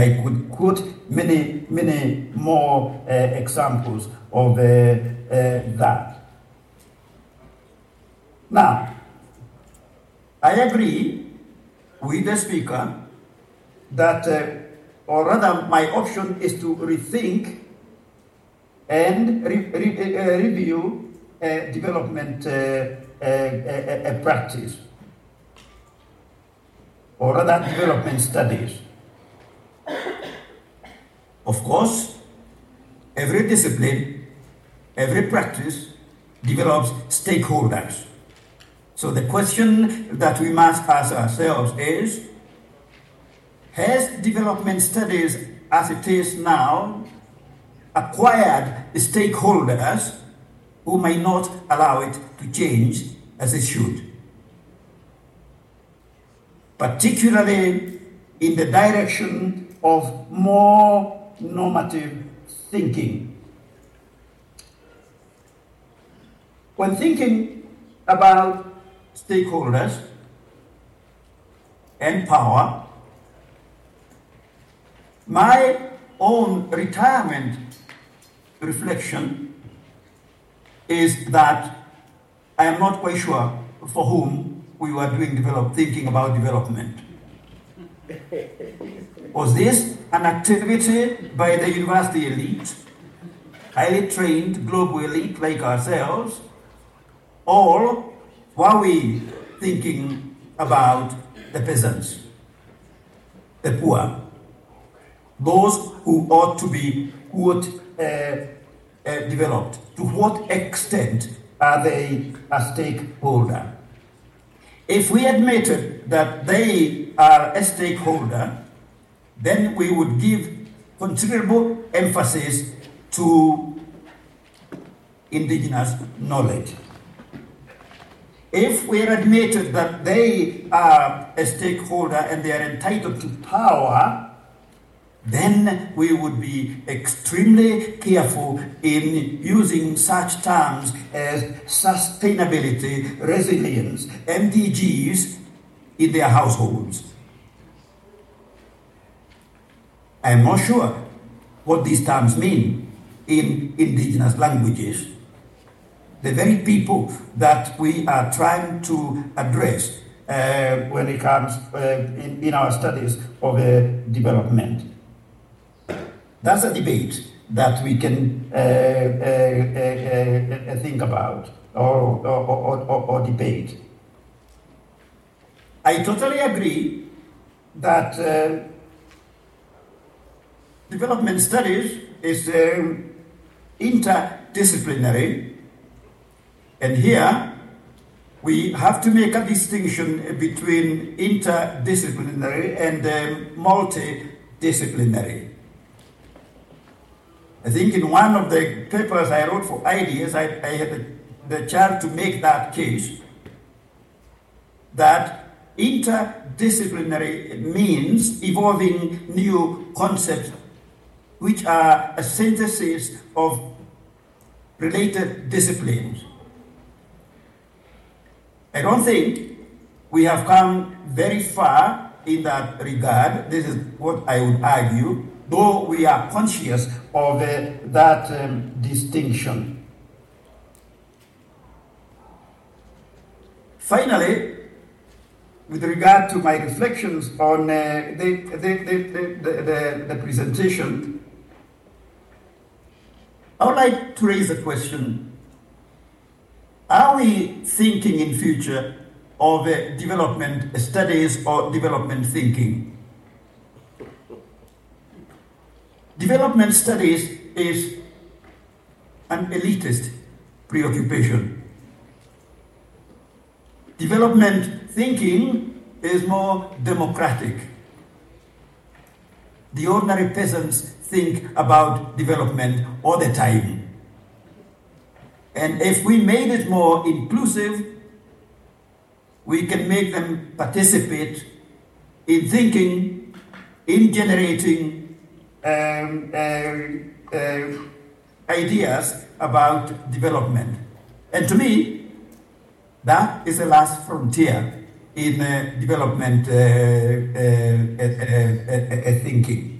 I could quote many more examples of that. Now, I agree with the speaker that, or rather my option is to rethink and review development practice, or rather development studies. Of course, every discipline, every practice develops stakeholders. So the question that we must ask ourselves is, has development studies as it is now acquired stakeholders who may not allow it to change as it should? Particularly in the direction of more normative thinking. When thinking about stakeholders and power, my own retirement reflection is that I am not quite sure for whom we were doing thinking about development. Was this an activity by the university elite, highly trained global elite like ourselves, or were we thinking about the peasants, the poor, those who ought to be developed? To what extent are they a stakeholder? If we admitted that they are a stakeholder, then we would give considerable emphasis to indigenous knowledge. If we admitted that they are a stakeholder and they are entitled to power, then we would be extremely careful in using such terms as sustainability, resilience, MDGs in their households. I am not sure what these terms mean in indigenous languages. The very people that we are trying to address when it comes in our studies of development. That's a debate that we can think about or debate. I totally agree that development studies is interdisciplinary, and here we have to make a distinction between interdisciplinary and multidisciplinary. I think in one of the papers I wrote for ideas, I had the chance to make that case, that interdisciplinary means evolving new concepts which are a synthesis of related disciplines. I don't think we have come very far in that regard. This is what I would argue, though we are conscious of that distinction. Finally, with regard to my reflections on the presentation, I would like to raise a question. Are we thinking in future of development studies or development thinking? Development studies is an elitist preoccupation. Development thinking is more democratic. The ordinary peasants think about development all the time. And if we made it more inclusive, we can make them participate in thinking, in generating ideas about development. And to me, that is the last frontier in development thinking.